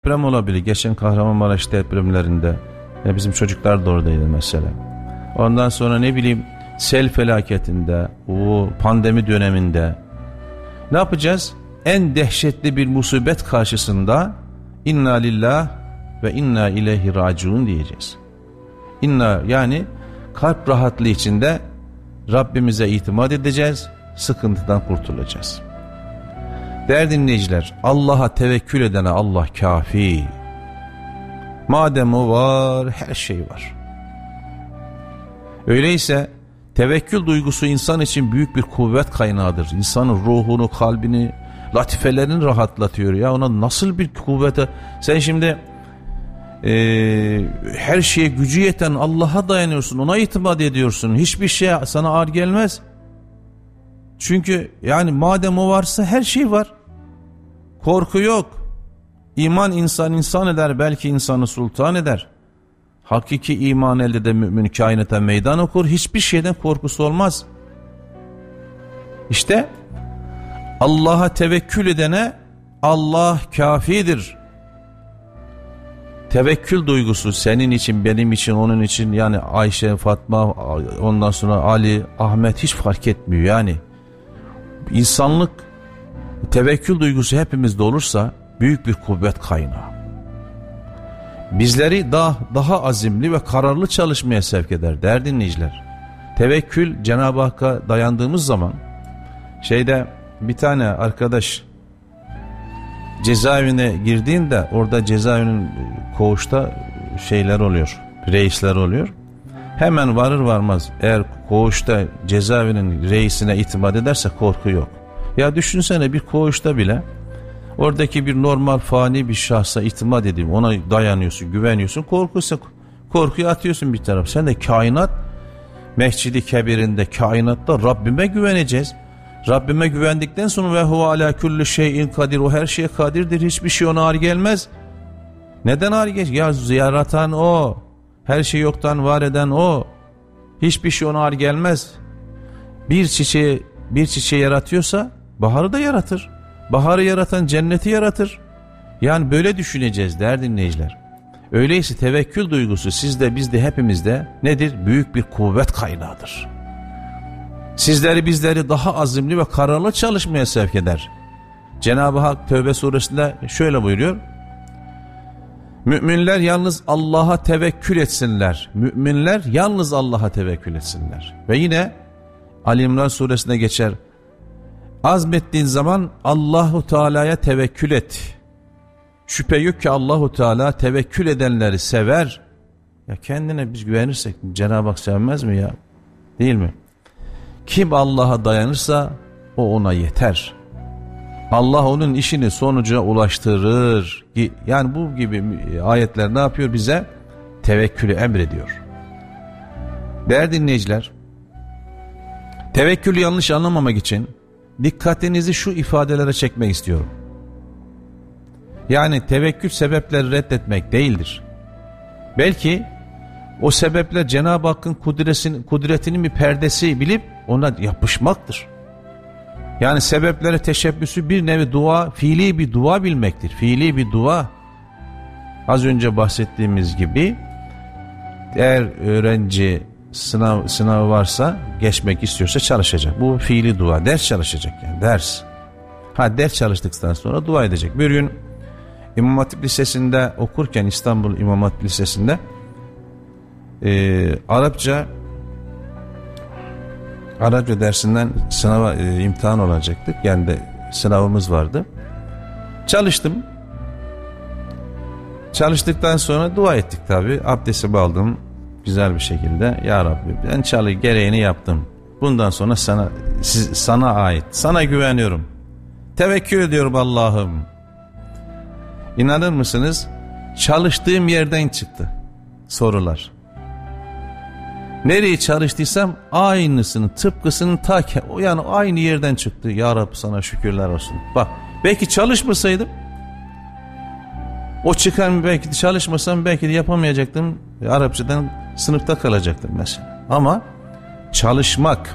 Deprem olabilir. Geçen Kahramanmaraş depremlerinde bizim çocuklar da oradaydı mesela. Ondan sonra ne bileyim sel felaketinde, o pandemi döneminde ne yapacağız? En dehşetli bir musibet karşısında inna lillah ve inna ileyhi raciun diyeceğiz. İnna yani kalp rahatlığı içinde Rabbimize itimat edeceğiz, sıkıntıdan kurtulacağız. Değerli dinleyiciler, Allah'a tevekkül edene Allah kafi. Madem o var, her şey var. Öyleyse tevekkül duygusu insan için büyük bir kuvvet kaynağıdır. İnsanın ruhunu, kalbini, latifelerini rahatlatıyor. Ya ona nasıl bir kuvvete... Sen şimdi her şeye gücü yeten Allah'a dayanıyorsun, ona itimat ediyorsun. Hiçbir şey sana ağır gelmez. Çünkü yani madem o varsa her şey var. Korku yok. İman insan eder, belki insanı sultan eder. Hakiki iman elde de mümin kainata meydan okur. Hiçbir şeyden korkusu olmaz. İşte Allah'a tevekkül edene Allah kafidir. Tevekkül duygusu senin için, benim için, onun için, yani Ayşe, Fatma, ondan sonra Ali, Ahmet hiç fark etmiyor yani. İnsanlık tevekkül duygusu hepimizde olursa büyük bir kuvvet kaynağı. Bizleri daha azimli ve kararlı çalışmaya sevk eder değerli dinleyiciler. Tevekkül Cenab-ı Hakk'a dayandığımız zaman bir tane arkadaş cezaevine girdiğinde orada cezaevinin koğuşta reisler oluyor. Hemen varır varmaz eğer koğuşta cezaevinin reisine itimat ederse korku yok. Ya düşünsene bir koğuşta bile oradaki bir normal fani bir şahsa itimat edeyim, ona dayanıyorsun, güveniyorsun, korkuyu atıyorsun bir taraf. Sen de kainat Mescid-i Kebir'inde, kainatta Rabbime güveneceğiz. Rabbime güvendikten sonra ve huve ala kulli şeyin kadir, o her şeye kadirdir, hiçbir şey ona ağır gelmez. Neden ağır gelir? Ya yaratan o, her şeyi yoktan var eden o, hiçbir şey ona ağır gelmez. Bir çiçeği yaratıyorsa baharı da yaratır. Baharı yaratan cenneti yaratır. Yani böyle düşüneceğiz değerli dinleyiciler. Öyleyse tevekkül duygusu sizde, bizde, hepimizde nedir? Büyük bir kuvvet kaynağıdır. Sizleri, bizleri daha azimli ve kararlı çalışmaya sevk eder. Cenab-ı Hak Tevbe suresinde şöyle buyuruyor. Müminler yalnız Allah'a tevekkül etsinler. Müminler yalnız Allah'a tevekkül etsinler. Ve yine Ali İmran suresinde geçer. Azmettiğin zaman Allahu Teala'ya tevekkül et. Şüphe yok ki Allahu Teala tevekkül edenleri sever. Ya kendine biz güvenirsek Cenab-ı Hak sevmez mi ya? Değil mi? Kim Allah'a dayanırsa o ona yeter. Allah onun işini sonuca ulaştırır. Yani bu gibi ayetler ne yapıyor bize? Tevekkülü emrediyor. Değerli dinleyiciler, tevekkülü yanlış anlamamak için dikkatinizi şu ifadelere çekmek istiyorum. Yani tevekkül sebepleri reddetmek değildir. Belki o sebepler Cenab-ı Hakk'ın kudretinin bir perdesi bilip ona yapışmaktır. Yani sebeplere teşebbüsü bir nevi dua, fiili bir dua bilmektir. Fiili bir dua. Az önce bahsettiğimiz gibi eğer öğrenci sınavı varsa, geçmek istiyorsa çalışacak. Bu fiili dua. Ders çalışacak yani, ders. Ders çalıştıktan sonra dua edecek. Bir gün İmam Hatip Lisesi'nde okurken, İstanbul İmam Hatip Lisesi'nde Arapça dersinden sınava imtihan olacaktık. Yani de sınavımız vardı. Çalıştım. Çalıştıktan sonra dua ettik tabi. Abdestimi aldım güzel bir şekilde. Ya Rabbi ben gereğini yaptım. Bundan sonra sana ait. Sana güveniyorum. Tevekkül ediyorum Allah'ım. İnanır mısınız? Çalıştığım yerden çıktı sorular. Nereyi çalıştıysam aynısını, tıpkısının yani aynı yerden çıktı. Ya Rabbi sana şükürler olsun. Bak belki çalışmasaydım, o çıkan belki de çalışmasam belki de yapamayacaktım. Arapçadan sınıfta kalacaktım mesela. Ama çalışmak,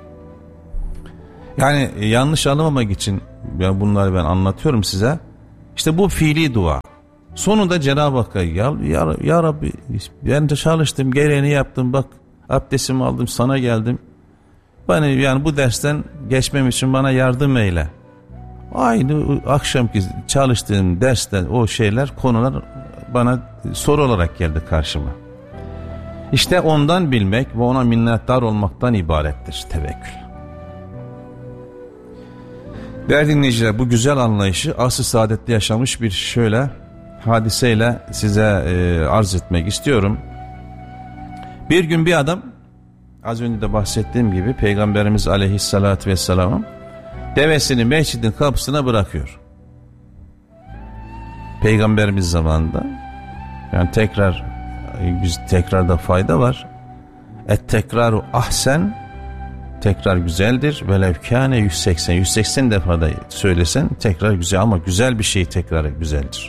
yani yanlış anlamamak için bunları ben anlatıyorum size. İşte bu fiili dua. Sonunda Cenab-ı Hakk'a ya Rabbi ben de çalıştım, gereğini yaptım, bak abdestimi aldım, sana geldim. Bana yani bu dersten geçmem için bana yardım eyle. Aynı akşamki çalıştığım dersten o şeyler, konular bana soru olarak geldi karşıma. İşte ondan bilmek ve ona minnettar olmaktan ibarettir tevekkül. Değerli dinleyiciler, bu güzel anlayışı asr-ı saadette yaşamış bir şöyle hadiseyle size arz etmek istiyorum. Bir gün bir adam, az önce de bahsettiğim gibi Peygamberimiz Aleyhisselatü Vesselam'ın devesini mescidin kapısına bırakıyor. Peygamberimiz zamanında, yani tekrarda fayda var. Et-tekraru ahsen, tekrar güzeldir. Velev kâne 180 defa da söylesen tekrar güzel, ama güzel bir şey tekrar güzeldir.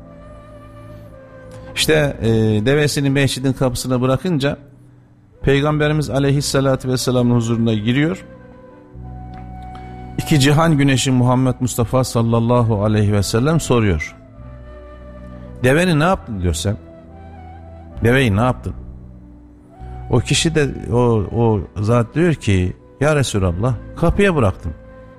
İşte devesini mescidin kapısına bırakınca Peygamberimiz Aleyhisselatü Vesselam'ın huzuruna giriyor. İki cihan güneşi Muhammed Mustafa sallallahu aleyhi ve sellem soruyor. Deveni ne yaptın diyor sen? Deveyi ne yaptın? O kişi de o zat diyor ki ya Resulallah, kapıya bıraktım.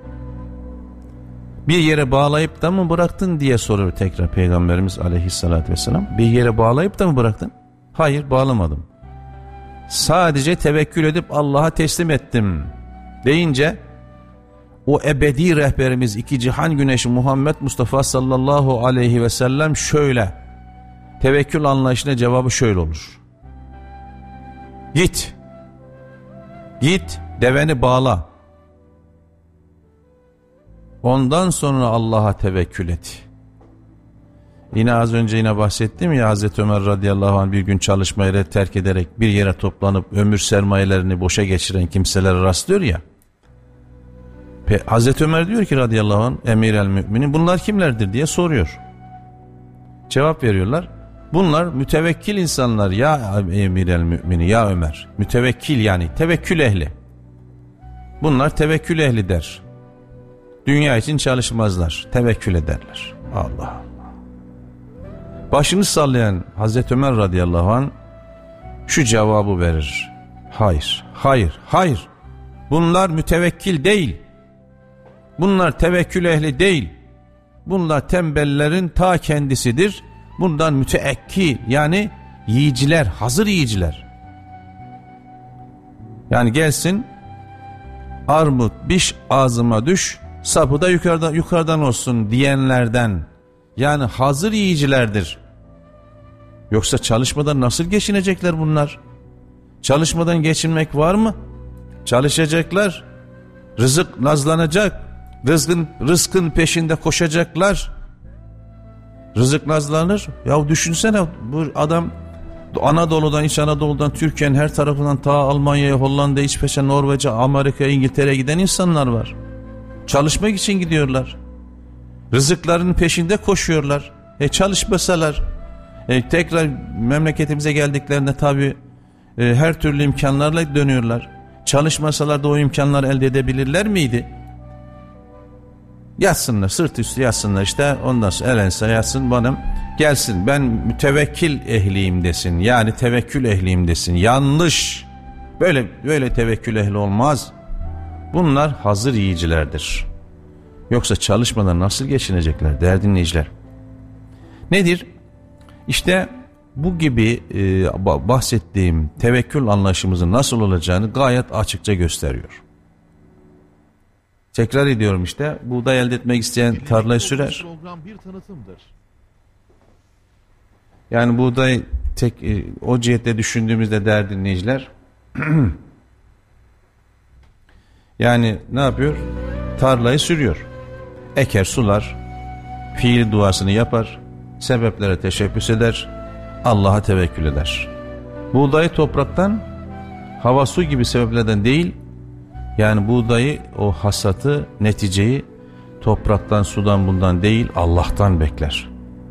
Bir yere bağlayıp da mı bıraktın diye soruyor tekrar Peygamberimiz Aleyhisselatü Vesselam. Bir yere bağlayıp da mı bıraktın? Hayır, bağlamadım. Sadece tevekkül edip Allah'a teslim ettim deyince o ebedi rehberimiz, iki cihan güneşi Muhammed Mustafa sallallahu aleyhi ve sellem şöyle, tevekkül anlayışına cevabı şöyle olur. Git deveni bağla, ondan sonra Allah'a tevekkül et. Yine az önce bahsettim ya, Hazreti Ömer radıyallahu anh bir gün çalışmayı terk ederek bir yere toplanıp ömür sermayelerini boşa geçiren kimselere rastlıyor ya. Hazreti Ömer diyor ki radıyallahu anh, emir el müminin, bunlar kimlerdir diye soruyor. Cevap veriyorlar. Bunlar mütevekkil insanlar ya emir el mümini, ya Ömer. Mütevekkil, yani tevekkül ehli. Bunlar tevekkül ehli der. Dünya için çalışmazlar, tevekkül ederler. Allah Allah. Başını sallayan Hazreti Ömer radıyallahu anh şu cevabı verir. Hayır. Bunlar mütevekkil değil. Bunlar tevekkül ehli değil. Bunlar tembellerin ta kendisidir. Bundan müteekki, yani yiyiciler, hazır yiyiciler. Yani gelsin, armut biş ağzıma düş, sapı da yukarıdan olsun diyenlerden, yani hazır yiyicilerdir. Yoksa çalışmadan nasıl geçinecekler bunlar? Çalışmadan geçinmek var mı? Çalışacaklar, rızık nazlanacak, rızkın peşinde koşacaklar. Rızık nazlanır. Ya düşünsene, bu adam Anadolu'dan, İç Anadolu'dan, Türkiye'nin her tarafından ta Almanya'ya, Hollanda'ya, İsveç'e, Norveç'e, Amerika'ya, İngiltere'ye giden insanlar var. Çalışmak için gidiyorlar. Rızıklarının peşinde koşuyorlar. Çalışmasalar tekrar memleketimize geldiklerinde tabii her türlü imkanlarla dönüyorlar. Çalışmasalar da o imkanları elde edebilirler miydi? Yatsınlar, sırt üstü yatsınlar işte, ondan sonra elense yatsın, bana gelsin ben mütevekkil ehliyim desin, yani tevekkül ehliyim desin. Yanlış, böyle tevekkül ehli olmaz. Bunlar hazır yiyicilerdir. Yoksa çalışmadan nasıl geçinecekler değerli dinleyiciler? Nedir? İşte bu gibi bahsettiğim tevekkül anlayışımızın nasıl olacağını gayet açıkça gösteriyor. Tekrar ediyorum, işte buğday elde etmek isteyen tarlayı sürer. Yani buğday o cihette düşündüğümüzde değerli dinleyiciler yani ne yapıyor? Tarlayı sürüyor. Eker, sular, fiil duasını yapar, sebeplere teşebbüs eder, Allah'a tevekkül eder. Buğdayı topraktan, hava, su gibi sebeplerden değil, yani buğdayı, o hasatı, neticeyi topraktan, sudan, bundan değil, Allah'tan bekler.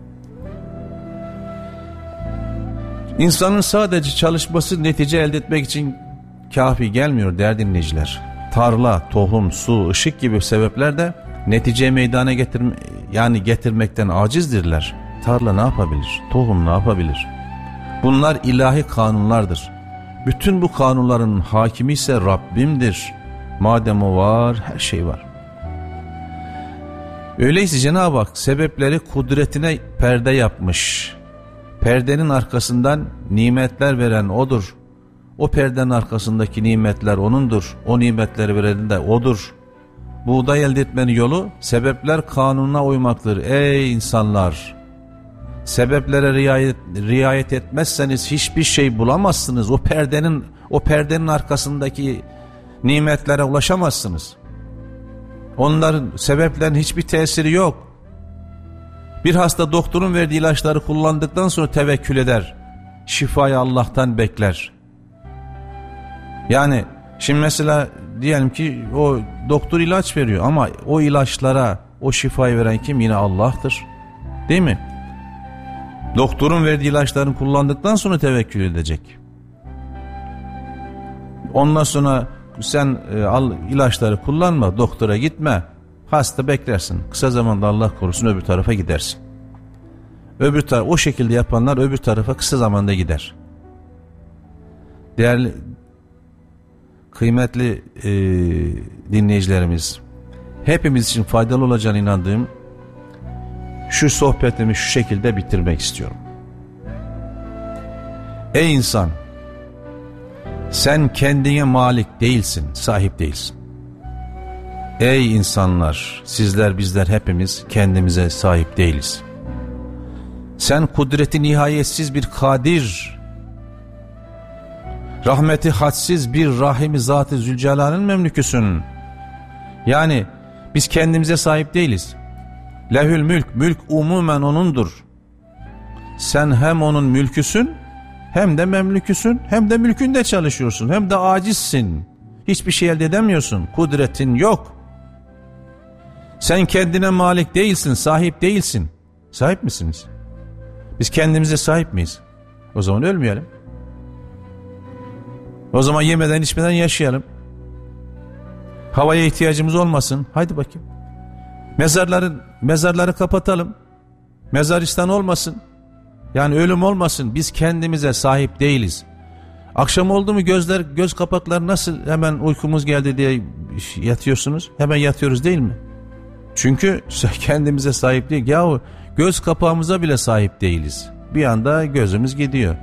İnsanın sadece çalışması netice elde etmek için kafi gelmiyor değerli dinleyiciler. Tarla, tohum, su, ışık gibi sebepler de netice meydana yani getirmekten acizdirler. Tarla ne yapabilir? Tohum ne yapabilir? Bunlar ilahi kanunlardır. Bütün bu kanunların hakimi ise Rabbimdir. Madem o var, her şey var. Öyleyse Cenab-ı Hak sebepleri kudretine perde yapmış. Perdenin arkasından nimetler veren O'dur. O perdenin arkasındaki nimetler O'nundur. O nimetleri veren de O'dur. Buğday elde etmenin yolu sebepler kanununa uymaktır. Ey insanlar! Sebeplere riayet etmezseniz hiçbir şey bulamazsınız. O perdenin arkasındaki nimetlere ulaşamazsınız. Onların, sebeplerin hiçbir tesiri yok. Bir hasta doktorun verdiği ilaçları kullandıktan sonra tevekkül eder. Şifayı Allah'tan bekler. Yani şimdi mesela diyelim ki o doktor ilaç veriyor ama o ilaçlara o şifayı veren kim? Yine Allah'tır. Değil mi? Doktorun verdiği ilaçlarını kullandıktan sonra tevekkül edecek. Ondan sonra sen al ilaçları kullanma, doktora gitme, hasta beklersin. Kısa zamanda Allah korusun öbür tarafa gidersin. O şekilde yapanlar öbür tarafa kısa zamanda gider. Değerli, kıymetli dinleyicilerimiz, hepimiz için faydalı olacağına inandığım şu sohbetimi şu şekilde bitirmek istiyorum. Ey insan! Sen kendine malik değilsin, sahip değilsin. Ey insanlar, sizler, bizler hepimiz kendimize sahip değiliz. Sen kudreti nihayetsiz bir kadir, rahmeti hadsiz bir rahimi zat-ı Zülcelal'in memlüküsün. Yani biz kendimize sahip değiliz. Lehül mülk, mülk umumen O'nundur. Sen hem O'nun mülküsün, hem de memlüküsün, hem de mülkünde çalışıyorsun, hem de acizsin. Hiçbir şey elde edemiyorsun, kudretin yok. Sen kendine malik değilsin, sahip değilsin. Sahip misiniz? Biz kendimize sahip miyiz? O zaman ölmeyelim. O zaman yemeden içmeden yaşayalım. Havaya ihtiyacımız olmasın. Haydi bakayım. Mezarları kapatalım. Mezaristan olmasın. Yani ölüm olmasın. Biz kendimize sahip değiliz. Akşam oldu mu göz kapakları nasıl hemen uykumuz geldi diye yatıyorsunuz? Hemen yatıyoruz değil mi? Çünkü kendimize sahip değil. Yahu göz kapağımıza bile sahip değiliz. Bir anda gözümüz gidiyor.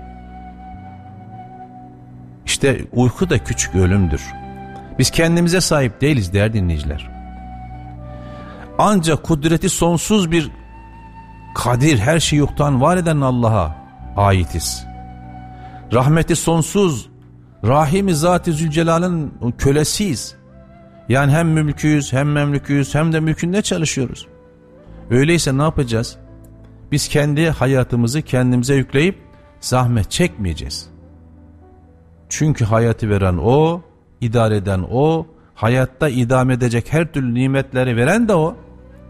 İşte uyku da küçük ölümdür. Biz kendimize sahip değiliz değerli dinleyiciler. Ancak kudreti sonsuz bir kadir, her şeyi yoktan var eden Allah'a aitiz. Rahmeti sonsuz, rahimi zat-ı Zülcelal'ın kölesiyiz. Yani hem mülküyüz, hem memlüküyüz, hem de mülkünde çalışıyoruz. Öyleyse ne yapacağız? Biz kendi hayatımızı kendimize yükleyip zahmet çekmeyeceğiz. Çünkü hayatı veren O, idare eden O, hayatta idame edecek her türlü nimetleri veren de O.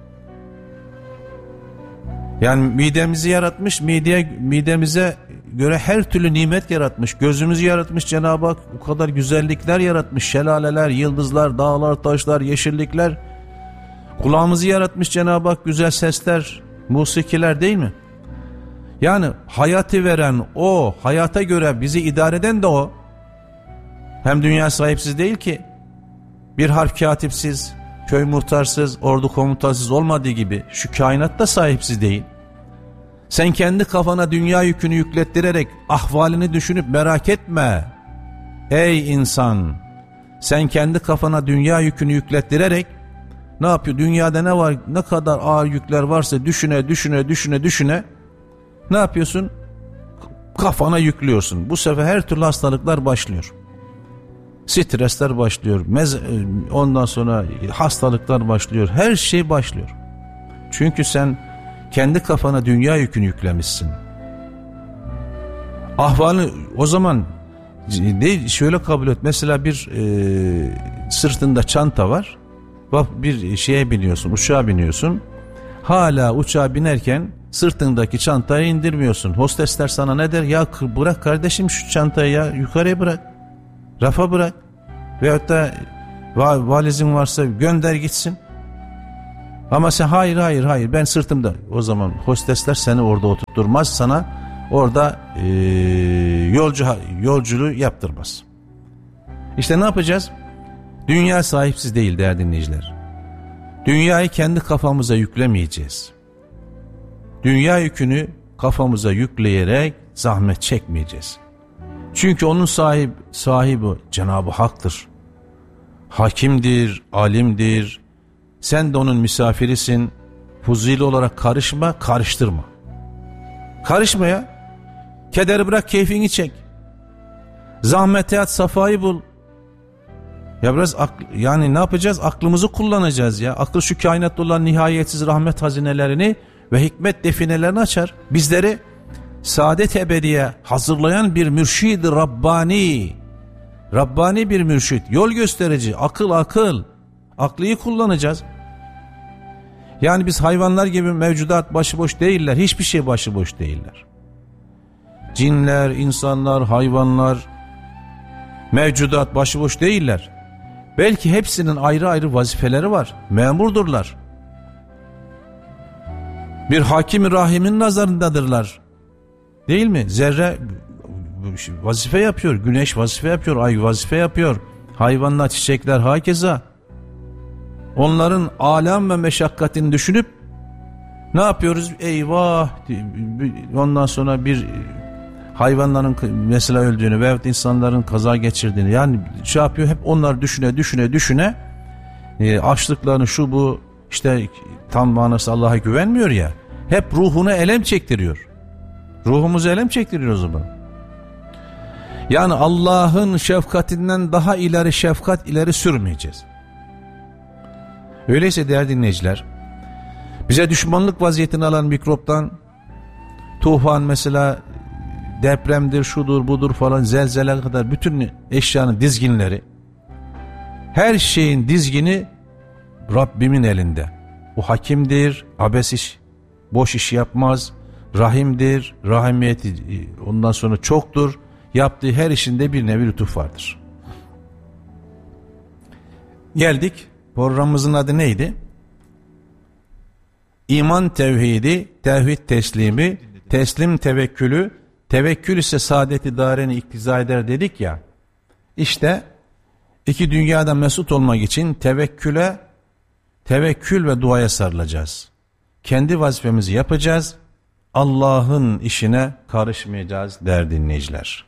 Yani midemizi yaratmış, midemize göre her türlü nimet yaratmış. Gözümüzü yaratmış Cenab-ı Hak, o kadar güzellikler yaratmış. Şelaleler, yıldızlar, dağlar, taşlar, yeşillikler. Kulağımızı yaratmış Cenab-ı Hak, güzel sesler, musikiler değil mi? Yani hayatı veren O, hayata göre bizi idare eden de O. Hem dünya sahipsiz değil ki. Bir harp katipsiz, köy muhtarsız, ordu komutansız olmadığı gibi şu kainat da sahipsiz değil. Sen kendi kafana dünya yükünü yüklettirerek ahvalini düşünüp merak etme. Ey insan! Sen kendi kafana dünya yükünü yüklettirerek ne yapıyor? Dünyada ne var? Ne kadar ağır yükler varsa düşüne ne yapıyorsun? Kafana yüklüyorsun. Bu sefer her türlü hastalıklar başlıyor. Stresler başlıyor. Ondan sonra hastalıklar başlıyor. Her şey başlıyor. Çünkü sen kendi kafana dünya yükünü yüklemişsin. Ahvalı o zaman şöyle kabul et. Mesela bir sırtında çanta var. Bak bir şeye biniyorsun, uçağa biniyorsun. Hala uçağa binerken sırtındaki çantayı indirmiyorsun. Hostesler sana ne der? Ya bırak kardeşim şu çantayı ya, yukarıya bırak. Rafa bırak. Veyahut da valizin varsa gönder gitsin. Ama sen hayır ben sırtımda. O zaman hostesler seni orada oturtturmaz, sana orada yolculuğu yaptırmaz. İşte ne yapacağız? Dünya sahipsiz değil değerli dinleyiciler. Dünyayı kendi kafamıza yüklemeyeceğiz. Dünya yükünü kafamıza yükleyerek zahmet çekmeyeceğiz. Çünkü onun sahibi Cenab-ı Hak'tır. Hakimdir, alimdir. Sen de onun misafirisin. Fuzuli olarak karıştırma. Karışma ya. Kederi bırak, keyfini çek. Zahmete at, safayı bul. Ya biraz yani ne yapacağız? Aklımızı kullanacağız ya. Akıl şu kainatta olan nihayetsiz rahmet hazinelerini ve hikmet definelerini açar. Bizleri saadet ebediye hazırlayan bir mürşid-i Rabbani. Rabbani bir mürşid. Yol gösterici. Akıl. Aklıyı kullanacağız. Yani biz hayvanlar gibi mevcudat başıboş değiller. Hiçbir şey başıboş değiller. Cinler, insanlar, hayvanlar, mevcudat başıboş değiller. Belki hepsinin ayrı ayrı vazifeleri var. Memurdurlar. Bir hakim-i rahimin nazarındadırlar. Değil mi? Zerre vazife yapıyor. Güneş vazife yapıyor. Ay vazife yapıyor. Hayvanlar, çiçekler hakeza. Onların alem ve meşakkatini düşünüp ne yapıyoruz? Eyvah! Ondan sonra bir hayvanların mesela öldüğünü veyahut insanların kaza geçirdiğini, yani şey yapıyor, hep onlar düşüne açlıklarını şu bu, işte tam manası Allah'a güvenmiyor ya, hep ruhuna elem çektiriyor. Ruhumuzu elem çektiriyor o zaman. Yani Allah'ın şefkatinden daha ileri şefkat ileri sürmeyeceğiz. Öyleyse değerli dinleyiciler, bize düşmanlık vaziyetini alan mikroptan, tufan mesela, depremdir, şudur budur falan, zelzele kadar bütün eşyanın dizginleri, her şeyin dizgini Rabbimin elinde. O hakimdir, abes iş, boş iş yapmaz, rahimdir, rahimiyeti ondan sonra çoktur, yaptığı her işinde bir nevi lütuf vardır. Geldik, programımızın adı neydi? İman tevhidi, tevhid teslimi, teslim tevekkülü, tevekkül ise saadet-i dareni iktiza eder dedik ya. İşte iki dünyada mesut olmak için tevekkül ve duaya sarılacağız. Kendi vazifemizi yapacağız. Allah'ın işine karışmayacağız değerli dinleyiciler.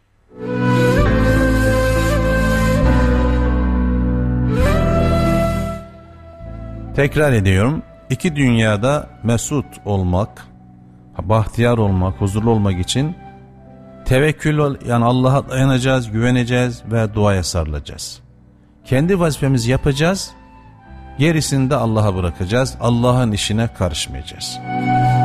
Tekrar ediyorum. İki dünyada mesut olmak, bahtiyar olmak, huzurlu olmak için tevekkül, yani Allah'a dayanacağız, güveneceğiz ve duaya sarılacağız. Kendi vazifemizi yapacağız, gerisini de Allah'a bırakacağız. Allah'ın işine karışmayacağız.